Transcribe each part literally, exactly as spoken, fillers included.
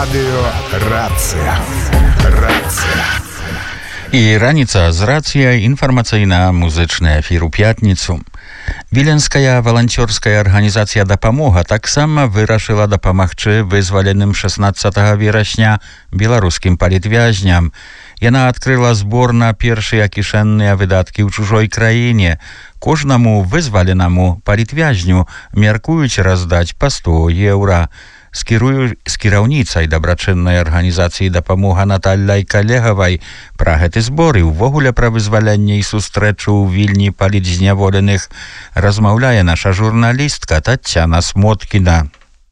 Радыё Рацыя. Рацыя. І раніца з рацыя інфармацыйна-музычны эфір у пятніцу. Віленская валанцёрская арганізацыя «Дапамога» таксама вырашыла дапамагчы вызваленым шаснаццатага верасня беларускім палітвязням. Яна адкрыла збор на першыя кішэнныя выдаткі ў чужой краіне. Кожнаму вызваленаму палітвязню мяркуюць раздаць па сто еўра. Скірую з кіраўніцай дабрачыннай арганізацыі «Дапамога» Наталляй Калегавай пра гэты збор і ўвогуле пра вызваленне і сустрэчу ў Вільні палітзняволеных размаўляе наша журналістка Таццяна Смоткіна.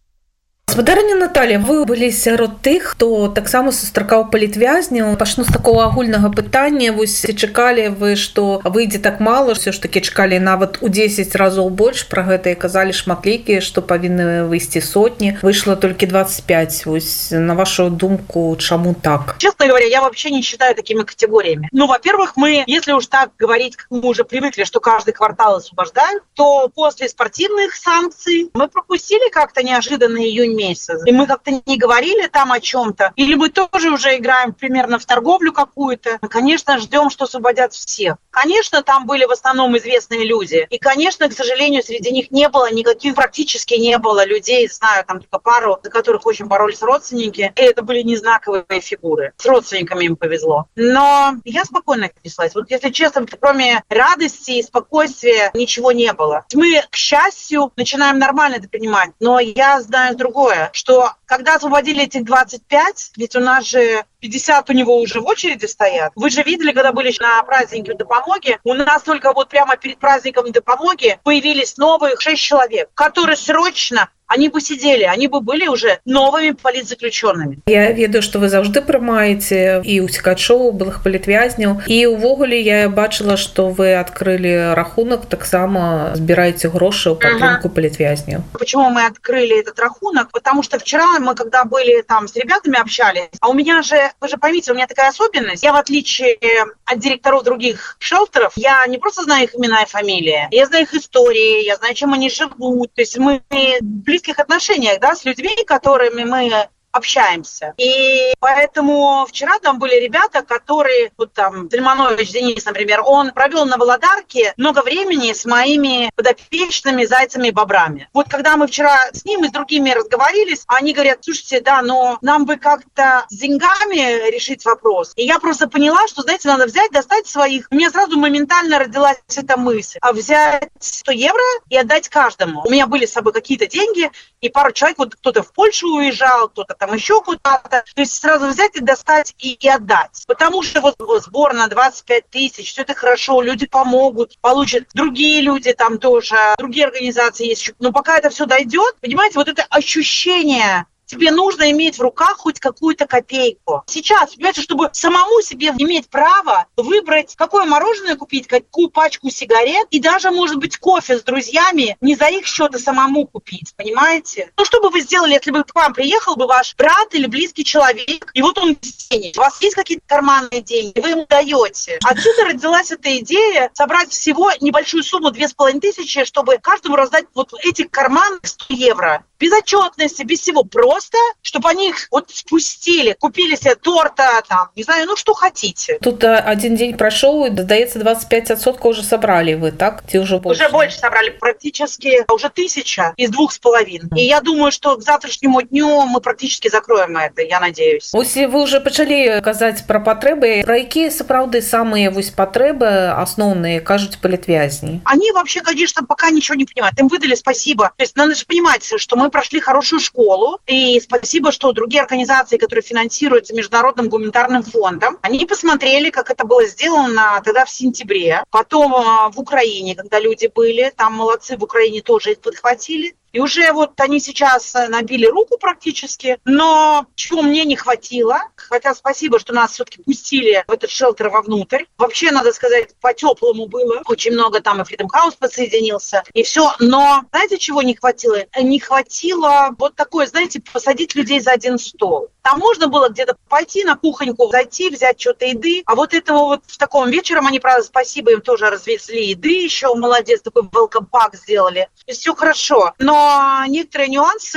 Спадарня Наталья, вы былі сярод тых, хто таксама сустракаў палітвязняў. Пачну з такого агульнага пытання. Вось чакалі вы, што выйдзе так мала, ўсё ж такі чакалі нават у дзесяць разоў больш, пра гэта і казалі шматлікія, што павінны выйсці сотні. Выйшла толькі двадцать пять. Вось на вашу думку, чаму так? Честно говоря, я вообще не считаю такими категориями. Ну, во-первых, мы, если уж так говорить, как мы уже привыкли, что каждый квартал освобождают, то после спортивных санкций мы пропустили как-то неожиданно июнь месяц. И мы как-то не говорили там о чем-то. Или мы тоже уже играем примерно в торговлю какую-то. Мы, конечно, ждем, что освободят всех. Конечно, там были в основном известные люди. И, конечно, к сожалению, среди них не было никаких, практически не было людей, знаю, там только пару, за которых очень боролись родственники. И это были не знаковые фигуры. С родственниками им повезло. Но я спокойно отнеслась. Вот если честно, кроме радости и спокойствия ничего не было. Мы, к счастью, начинаем нормально это принимать. Но я знаю другое, что когда освободили этих двадцать пять, ведь у нас же пятьдесят у него уже в очереди стоят. Вы же видели, когда были на празднике Дапамоги, у нас только вот прямо перед праздником Дапамоги появились новые шесть человек, которые срочно, они бы сидели, они бы были уже новыми политзаключенными. Я ведаю, што вы заўжды прымаеце і ўцікачоў, былых палітвязняў. І ўвогуле я бачыла, што вы адкрылі рахунак, таксама збіраеце грошы ў падтрымку ага. палітвязняў. Почему мы открыли этот рахунок? Потому что вчера мы, когда были там с ребятами общались, а у меня же, вы же поймите, у меня такая особенность. Я, в отличие от директоров других шелтеров, я не просто знаю их имена и фамилии, я знаю их истории, я знаю, чем они живут. То есть мы в близких отношениях, да, с людьми, которыми мы общаемся. И поэтому вчера там были ребята, которые, вот там, Зельманович Денис, например, он провел на Володарке много времени с моими подопечными зайцами и бобрами. Вот когда мы вчера с ним и с другими разговорились, они говорят: слушайте, да, но нам бы как-то с деньгами решить вопрос. И я просто поняла, что, знаете, надо взять, достать своих. У меня сразу моментально родилась эта мысль. А взять сто евро и отдать каждому. У меня были с собой какие-то деньги, и пару человек, вот кто-то в Польшу уезжал, кто-то там еще куда-то. То есть сразу взять и достать и, и отдать. Потому что вот, вот сбор на двадцать пять тысяч, все это хорошо, люди помогут, получат другие люди там тоже, другие организации есть. Но пока это все дойдет, понимаете, вот это ощущение, тебе нужно иметь в руках хоть какую-то копейку. Сейчас, понимаете, чтобы самому себе иметь право выбрать, какое мороженое купить, какую пачку сигарет, и даже, может быть, кофе с друзьями не за их счет, а самому купить, понимаете? Ну, что бы вы сделали, если бы к вам приехал бы ваш брат или близкий человек, и вот он денег, у вас есть какие-то карманные деньги, вы ему даете. Отсюда родилась эта идея собрать всего небольшую сумму, две с половиной тысячи, чтобы каждому раздать вот эти карманы сто евро. Без отчетности, без всего, просто, чтобы они их вот спустили, купили себе торта, там, не знаю, ну что хотите. Тут один день прошел, и, здаецца, двадцать пять отсотков уже собрали вы, так? Те уже больше? Уже больше собрали, практически уже тысяча из двух с половиной. И я думаю, что к завтрашнему дню мы практически закроем это, я надеюсь. Ось вы уже начали казаць про потребы. Про какие, сапраўды, самые вось потребы основные, кажут палітвязні? Они вообще, конечно, пока ничего не понимают. Им выдали спасибо. То есть надо же понимать, что мы Мы прошли хорошую школу, и спасибо, что другие организации, которые финансируются Международным гуманитарным фондом, они посмотрели, как это было сделано тогда в сентябре. Потом в Украине, когда люди были, там молодцы в Украине тоже их подхватили. И уже вот они сейчас набили руку практически, но чего мне не хватило, хотя спасибо, что нас все-таки пустили в этот шелтер вовнутрь. Вообще, надо сказать, по-теплому было. Очень много там и Freedom House подсоединился, и все. Но знаете, чего не хватило? Не хватило вот такое, знаете, посадить людей за один стол. Там можно было где-то пойти на кухоньку, зайти, взять что-то еды. А вот этого вот в таком вечером они, правда, спасибо, им тоже развезли еды еще. Молодец, такой welcome pack сделали. И все хорошо. Но некоторые нюансы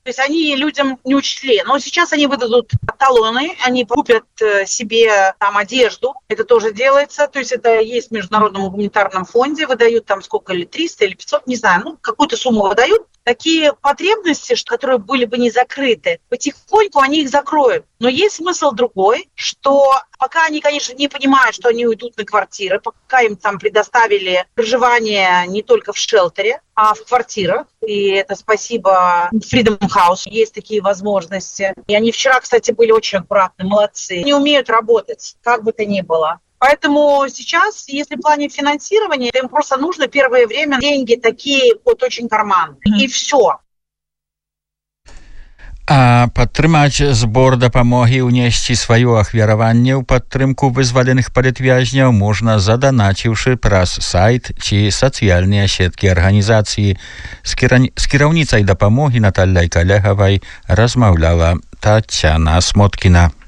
То есть они людям не учли. Но сейчас они выдадут талоны, они купят себе там одежду. Это тоже делается. То есть это есть в Международном гуманитарном фонде. Выдают там сколько, или триста, или пятьсот, не знаю. Ну, какую-то сумму выдают. Такие потребности, которые были бы не закрыты, потихоньку они их закроют. Но есть смысл другой, что пока они, конечно, не понимают, что они уйдут на квартиры, пока им там предоставили проживание не только в шелтере, а в квартирах. И это спасибо Freedom House. Есть такие возможности. И они вчера, кстати, были очень аккуратны, молодцы. Они умеют работать, как бы то ни было. Поэтому сейчас, если в плане финансирования, им просто нужно первое время деньги такие вот очень карманные. Mm-hmm. И все. А падтрымаць збор дапамогі, унесці сваё ахвяраванне ў падтрымку вызваленых палітвязняў можна, заданаціўшы праз сайт ці сацыяльныя сеткі арганізацыі. З кіраўніцай дапамогі Наталляй Калегавай размаўляла Тацяна Смоткіна.